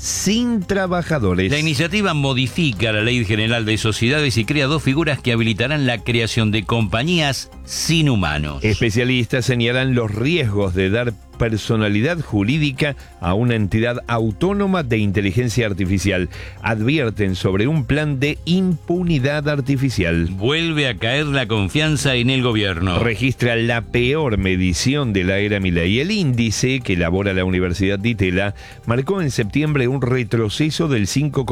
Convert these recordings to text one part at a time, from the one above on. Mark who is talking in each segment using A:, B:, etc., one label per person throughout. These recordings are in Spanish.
A: sin trabajadores.
B: La iniciativa modifica la Ley General de Sociedades y crea 2 figuras que habilitarán la creación de compañías sin humanos.
A: Especialistas señalan los riesgos de dar personalidad jurídica a una entidad autónoma de inteligencia artificial. Advierten sobre un plan de impunidad artificial.
B: Vuelve a caer la confianza en el gobierno.
A: Registra la peor medición de la era Milei. El índice que elabora la Universidad de Itela marcó en septiembre un retroceso del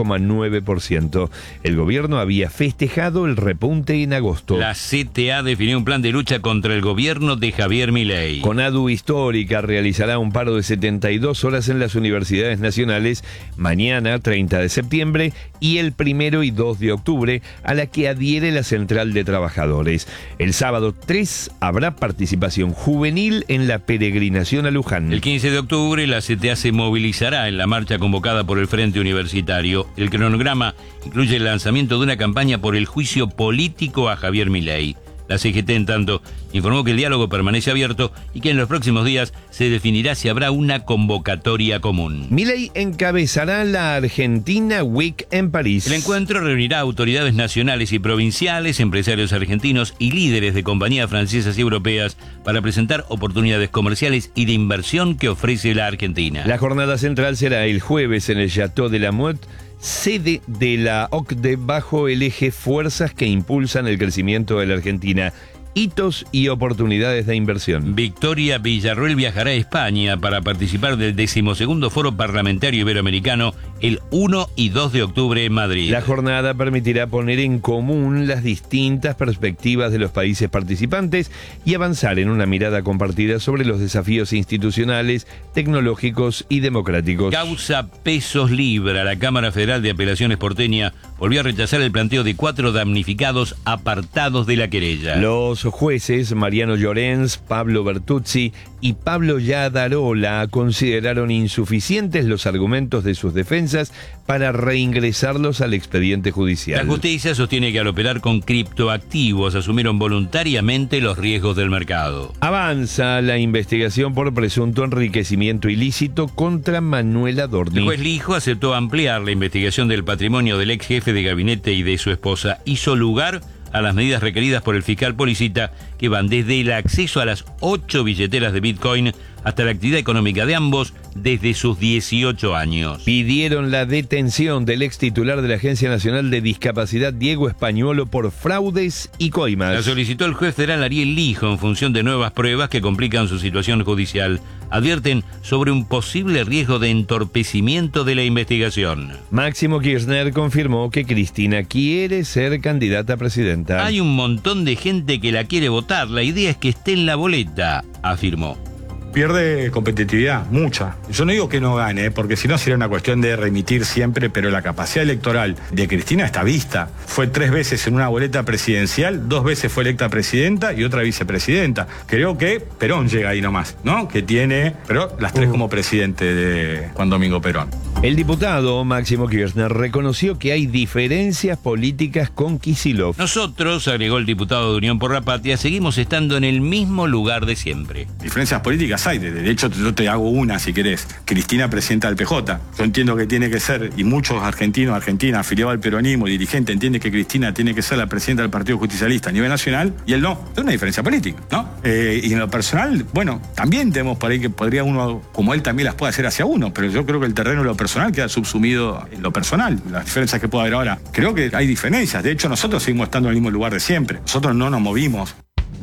A: 5,9%. El gobierno había festejado el repunte en agosto.
B: La CTA definió un plan de lucha contra el gobierno de Javier Milei.
A: CONADU Histórica realizará un paro de 72 horas en las universidades nacionales mañana, 30 de septiembre, y el 1 y 2 de octubre, a la que adhiere la Central de Trabajadores. El sábado 3 habrá participación juvenil en la peregrinación a Luján.
B: El 15 de octubre la CTA se movilizará en la marcha convocada por el Frente Universitario. El cronograma incluye el lanzamiento de una campaña por el juicio político a Javier Milei. La CGT, en tanto, informó que el diálogo permanece abierto y que en los próximos días se definirá si habrá una convocatoria común.
A: Milei encabezará la Argentina Week en París.
B: El encuentro reunirá autoridades nacionales y provinciales, empresarios argentinos y líderes de compañías francesas y europeas para presentar oportunidades comerciales y de inversión que ofrece la Argentina.
A: La jornada central será el jueves en el Château de la Motte, sede de la OCDE, bajo el eje Fuerzas que impulsan el crecimiento de la Argentina, hitos y oportunidades de inversión.
B: Victoria Villarroel viajará a España para participar del 12º Foro Parlamentario Iberoamericano el 1 y 2 de octubre en Madrid.
A: La jornada permitirá poner en común las distintas perspectivas de los países participantes y avanzar en una mirada compartida sobre los desafíos institucionales, tecnológicos y democráticos.
B: Causa Pesos Libra. La Cámara Federal de Apelaciones porteña volvió a rechazar el planteo de 4 damnificados apartados de la querella.
A: Los jueces Mariano Llorens, Pablo Bertuzzi y Pablo Yadarola consideraron insuficientes los argumentos de sus defensas para reingresarlos al expediente judicial.
B: La justicia sostiene que al operar con criptoactivos asumieron voluntariamente los riesgos del mercado.
A: Avanza la investigación por presunto enriquecimiento ilícito contra Manuel Adorni.
B: El juez Lijo aceptó ampliar la investigación del patrimonio del ex jefe de gabinete y de su esposa. Hizo lugar a las medidas requeridas por el fiscal Policita, que van desde el acceso a las 8 billeteras de Bitcoin hasta la actividad económica de ambos desde sus 18 años.
A: Pidieron la detención del ex titular de la Agencia Nacional de Discapacidad, Diego Españolo, por fraudes y coimas.
B: La solicitó el juez federal Ariel Lijo en función de nuevas pruebas que complican su situación judicial. Advierten sobre un posible riesgo de entorpecimiento de la investigación.
A: Máximo Kirchner confirmó que Cristina quiere ser candidata a presidenta.
B: Hay un montón de gente que la quiere votar. La idea es que esté en la boleta, afirmó.
C: Pierde competitividad, mucha. Yo no digo que no gane, porque si no sería una cuestión de remitir siempre, pero la capacidad electoral de Cristina está vista. Fue 3 veces en una boleta presidencial, 2 veces fue electa presidenta y otra vicepresidenta. Creo que Perón llega ahí nomás, ¿no? Que tiene, pero las 3 como presidente de Juan Domingo Perón.
A: El diputado Máximo Kirchner reconoció que hay diferencias políticas con Kicillof.
B: Nosotros, agregó el diputado de Unión por la Patria, seguimos estando en el mismo lugar de siempre.
C: Diferencias políticas hay, de hecho yo te hago una si querés. Cristina presidenta del PJ. Yo entiendo que tiene que ser, y muchos argentinos, argentinas, afiliados al peronismo, dirigentes, entienden que Cristina tiene que ser la presidenta del Partido Justicialista a nivel nacional, y él no. Es una diferencia política, ¿no? Y en lo personal, bueno, también tenemos por ahí que podría uno, como él también las puede hacer hacia uno, pero yo creo que el terreno de lo personal queda subsumido en lo personal. Las diferencias que puede haber ahora, creo que hay diferencias. De hecho, nosotros seguimos estando en el mismo lugar de siempre. Nosotros no nos movimos.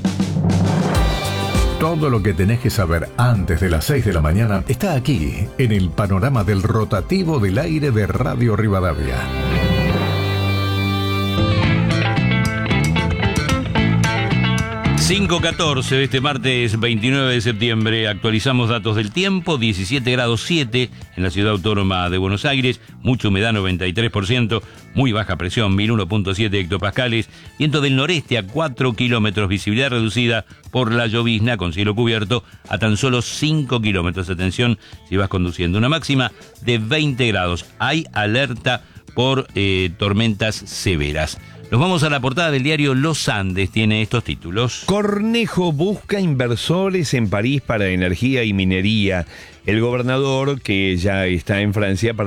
D: Todo lo que tenés que saber antes de las 6 de la mañana está aquí, en el panorama del rotativo del aire de Radio Rivadavia.
B: 5:14 de este martes 29 de septiembre. Actualizamos datos del tiempo. 17 grados 7 en la ciudad autónoma de Buenos Aires. Mucha humedad, 93%. Muy baja presión, 1001.7 hectopascales. Viento del noreste a 4 kilómetros. Visibilidad reducida por la llovizna con cielo cubierto a tan solo 5 kilómetros. Atención si vas conduciendo. Una máxima de 20 grados. Hay alerta por tormentas severas. Nos vamos a la portada del diario Los Andes. Tiene estos títulos.
A: Cornejo busca inversores en París para energía y minería. El gobernador, que ya está en Francia,